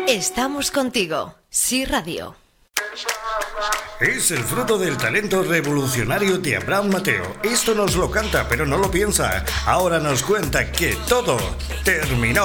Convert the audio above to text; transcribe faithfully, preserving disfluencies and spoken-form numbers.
Estamos contigo. Sí Radio. Es el fruto del talento revolucionario de Abraham Mateo. Esto nos lo canta, pero no lo piensa. Ahora nos cuenta que todo terminó.